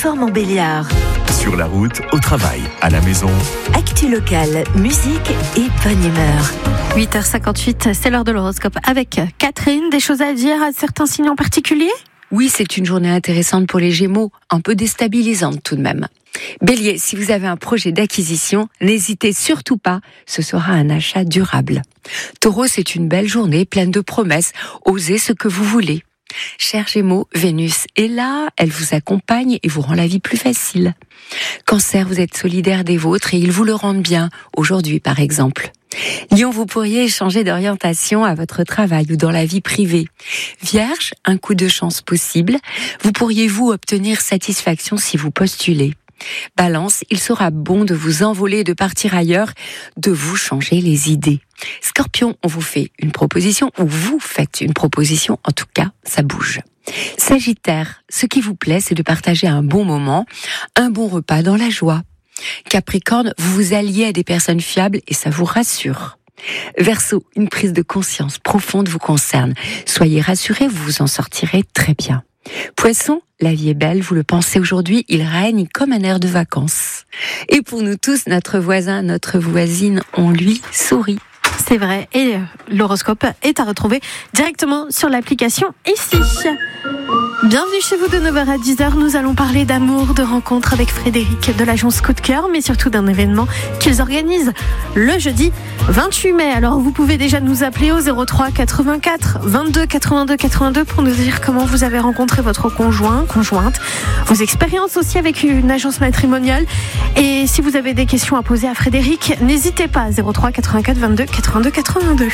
Belfort-Montbéliard. Sur la route, au travail, à la maison. Actu locale, musique et bonne humeur. 8h58, c'est l'heure de l'horoscope avec Catherine. Des choses à dire à certains signes en particulier ? Oui, c'est une journée intéressante pour les Gémeaux, un peu déstabilisante tout de même. Bélier, si vous avez un projet d'acquisition, n'hésitez surtout pas, ce sera un achat durable. Taureau, c'est une belle journée pleine de promesses, osez ce que vous voulez. Cher Gémeaux, Vénus est là, elle vous accompagne et vous rend la vie plus facile. Cancer, vous êtes solidaire des vôtres et ils vous le rendent bien, aujourd'hui par exemple. Lion, vous pourriez changer d'orientation à votre travail ou dans la vie privée. Vierge, un coup de chance possible, vous pourriez vous obtenir satisfaction si vous postulez. Balance, il sera bon de vous envoler, de partir ailleurs, de vous changer les idées. Scorpion, on vous fait une proposition ou vous faites une proposition, en tout cas, ça bouge. Sagittaire, ce qui vous plaît, c'est de partager un bon moment, un bon repas dans la joie. Capricorne, vous vous alliez à des personnes fiables et ça vous rassure. Verseau, une prise de conscience profonde vous concerne. Soyez rassurés, vous vous en sortirez très bien. Poisson, la vie est belle, vous le pensez aujourd'hui, il règne comme un air de vacances. Et pour nous tous, notre voisin, notre voisine, on lui sourit. C'est vrai, et l'horoscope est à retrouver directement sur l'application ici. Bienvenue chez vous de 9h à 10h, nous allons parler d'amour, de rencontres avec Frédéric de l'agence Coup de Cœur, mais surtout d'un événement qu'ils organisent le jeudi 28 mai. Alors vous pouvez déjà nous appeler au 03 84 22 82 82 pour nous dire comment vous avez rencontré votre conjoint, conjointe, vos expériences aussi avec une agence matrimoniale. Et si vous avez des questions à poser à Frédéric, n'hésitez pas, 03 84 22 82 82.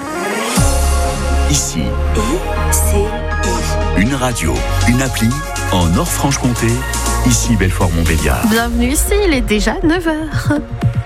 Ici, une radio, une appli, en Nord-Franche-Comté, ici Belfort-Montbéliard. Bienvenue ici, il est déjà 9h.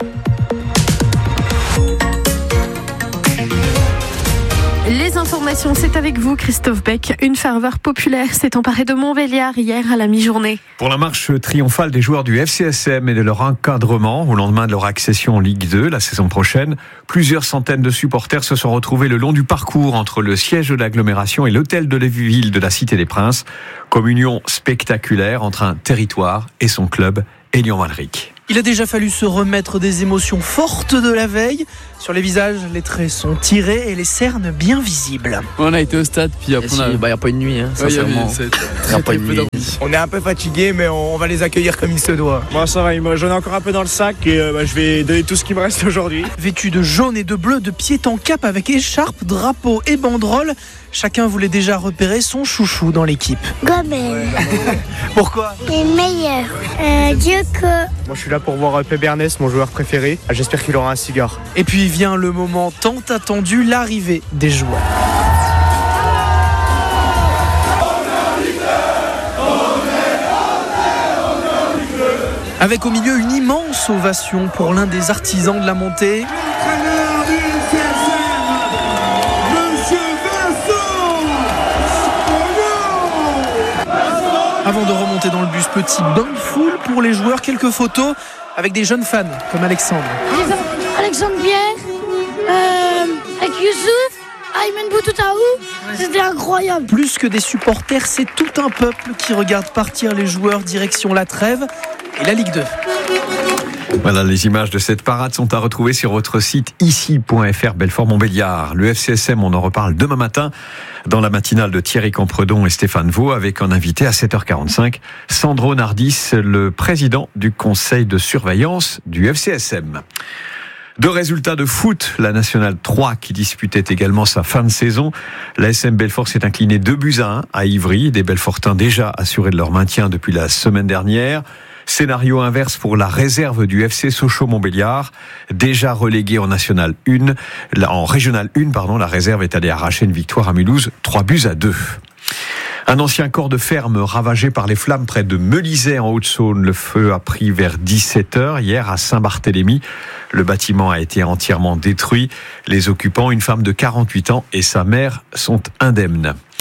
Les informations, c'est avec vous, Christophe Beck. Une ferveur populaire s'est emparée de Montbéliard hier à la mi-journée. Pour la marche triomphale des joueurs du FCSM et de leur encadrement au lendemain de leur accession en Ligue 2 la saison prochaine, plusieurs centaines de supporters se sont retrouvés le long du parcours entre le siège de l'agglomération et l'hôtel de la ville de la Cité des Princes. Comme union spectaculaire entre un territoire et son club, Elian Walric. Il a déjà fallu se remettre des émotions fortes de la veille. Sur les visages, les traits sont tirés et les cernes bien visibles. On a été au stade, puis après il n'y a pas une nuit, sincèrement. On est un peu fatigué, mais on va les accueillir comme il se doit. Moi ça va, j'en ai encore un peu dans le sac et je vais donner tout ce qui me reste aujourd'hui. Vêtus de jaune et de bleu, de pied en cap avec écharpe, drapeau et banderole, chacun voulait déjà repérer son chouchou dans l'équipe. Gobel. Pourquoi ? Il est meilleur. Dieu que... Moi je suis là pour voir Pep Ernest, mon joueur préféré. J'espère qu'il aura un cigare. Et puis vient le moment tant attendu, l'arrivée des joueurs. Avec au milieu une immense ovation pour l'un des artisans de la montée. Avant de remonter dans le bus, petit bain de foule pour les joueurs, quelques photos avec des jeunes fans comme Alexandre. Alexandre Pierre, avec Youssouf, Ayman Boutoutaou, c'était incroyable. Plus que des supporters, c'est tout un peuple qui regarde partir les joueurs direction la trêve et la Ligue 2. Voilà, les images de cette parade sont à retrouver sur votre site ici.fr Belfort-Montbéliard. Le FCSM, on en reparle demain matin dans la matinale de Thierry Campredon et Stéphane Vaux avec un invité à 7h45, Sandro Nardis, le président du conseil de surveillance du FCSM. Deux résultats de foot, la Nationale 3 qui disputait également sa fin de saison. La SM Belfort s'est inclinée 2-1 à Ivry, des Belfortins déjà assurés de leur maintien depuis la semaine dernière. Scénario inverse pour la réserve du FC Sochaux-Montbéliard, déjà reléguée en Nationale 1, en Régionale 1, la réserve est allée arracher une victoire à Mulhouse, 3-2. Un ancien corps de ferme ravagé par les flammes près de Melisay en Haute-Saône. Le feu a pris vers 17h hier à Saint-Barthélemy. Le bâtiment a été entièrement détruit. Les occupants, une femme de 48 ans et sa mère, sont indemnes.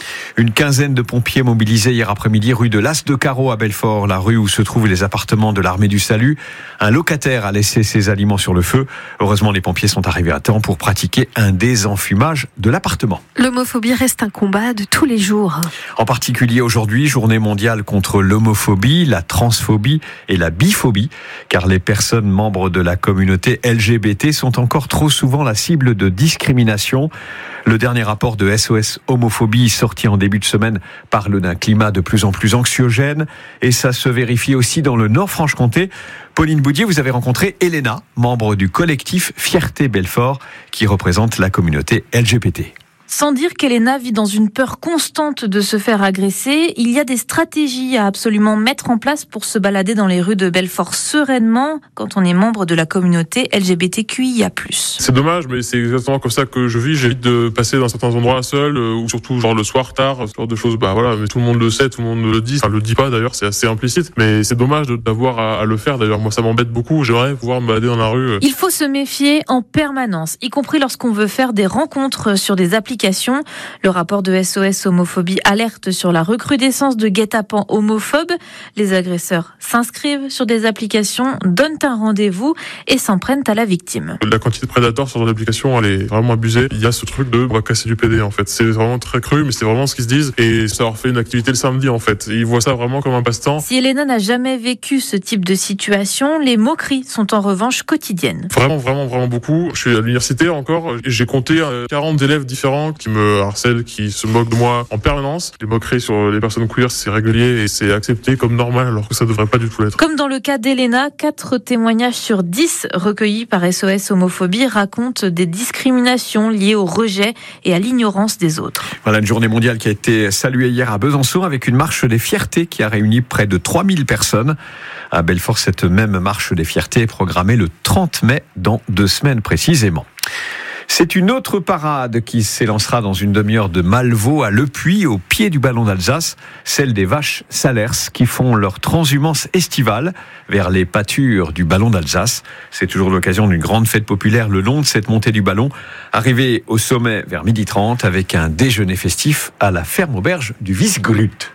Une quinzaine de pompiers mobilisés hier après-midi rue de l'As de Carreau à Belfort, la rue où se trouvent les appartements de l'armée du salut. Un locataire a laissé ses aliments sur le feu. Heureusement, les pompiers sont arrivés à temps pour pratiquer un désenfumage de l'appartement. L'homophobie reste un combat de tous les jours. En particulier aujourd'hui, journée mondiale contre l'homophobie, la transphobie et la biphobie, car les personnes membres de la communauté LGBT sont encore trop souvent la cible de discrimination. Le dernier rapport de SOS Homophobie sorti en début de semaine parle d'un climat de plus en plus anxiogène et ça se vérifie aussi dans le Nord-Franche-Comté. Pauline Boudier, vous avez rencontré Elena, membre du collectif Fierté Belfort qui représente la communauté LGBT. Sans dire qu'Elena vit dans une peur constante de se faire agresser, il y a des stratégies à absolument mettre en place pour se balader dans les rues de Belfort sereinement quand on est membre de la communauté LGBTQIA+. C'est dommage, mais c'est exactement comme ça que je vis. J'évite de passer dans certains endroits seul, ou surtout genre le soir tard, ce genre de choses. Voilà, mais tout le monde le sait, tout le monde le dit. Enfin, le dit pas d'ailleurs, c'est assez implicite, mais c'est dommage d'avoir à le faire. D'ailleurs, moi, ça m'embête beaucoup. J'aimerais pouvoir me balader dans la rue. Il faut se méfier en permanence, y compris lorsqu'on veut faire des rencontres sur des applications. Le rapport de SOS Homophobie alerte sur la recrudescence de guet-apens homophobes. Les agresseurs s'inscrivent sur des applications, donnent un rendez-vous et s'en prennent à la victime. La quantité de prédateurs sur l'application, elle est vraiment abusée. Il y a ce truc de on va casser du PD en fait. C'est vraiment très cru, mais c'est vraiment ce qu'ils se disent. Et ça leur fait une activité le samedi en fait. Ils voient ça vraiment comme un passe-temps. Si Elena n'a jamais vécu ce type de situation, les moqueries sont en revanche quotidiennes. Vraiment beaucoup. Je suis à l'université encore. J'ai compté 40 élèves différents qui me harcèlent, qui se moquent de moi en permanence. Les moqueries sur les personnes queer, c'est régulier et c'est accepté comme normal alors que ça devrait pas du tout l'être. Comme dans le cas d'Elena, 4 témoignages sur 10 recueillis par SOS Homophobie racontent des discriminations liées au rejet et à l'ignorance des autres. Voilà une journée mondiale qui a été saluée hier à Besançon avec une marche des fiertés qui a réuni près de 3000 personnes. À Belfort, cette même marche des fiertés est programmée le 30 mai, dans 2 semaines précisément. C'est une autre parade qui s'élancera dans une demi-heure de Malvaux à Le Puy, au pied du ballon d'Alsace, celle des vaches Salers qui font leur transhumance estivale vers les pâtures du ballon d'Alsace. C'est toujours l'occasion d'une grande fête populaire le long de cette montée du ballon, arrivée au sommet vers 12h30 avec un déjeuner festif à la ferme auberge du Vice-Grut.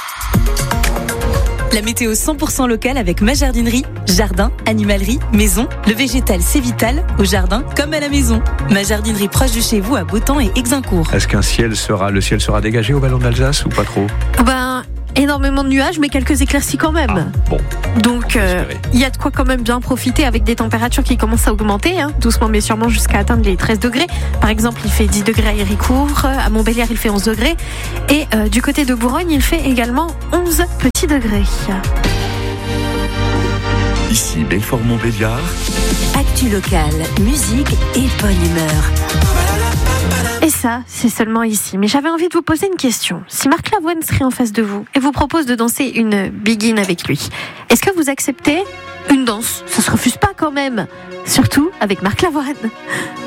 La météo 100% locale avec ma jardinerie. Jardin, animalerie, maison. Le végétal, c'est vital, au jardin comme à la maison. Ma jardinerie proche de chez vous à Beautemps et Exincourt. Est-ce qu'un ciel sera dégagé au ballon d'Alsace ou pas trop ? Énormément de nuages, mais quelques éclaircies quand même. Bon. Donc, il y a de quoi quand même bien profiter avec des températures qui commencent à augmenter, doucement mais sûrement jusqu'à atteindre les 13 degrés. Par exemple, il fait 10 degrés à Héricourt, à Montbéliard, il fait 11 degrés. Et du côté de Bourgogne, il fait également 11 petits degrés. Ici Belfort-Montbéliard. Actu locale, musique et bonne humeur. Et ça, c'est seulement ici. Mais j'avais envie de vous poser une question. Si Marc Lavoine serait en face de vous et vous propose de danser une begin avec lui, est-ce que vous acceptez une danse ? Ça se refuse pas quand même. Surtout avec Marc Lavoine.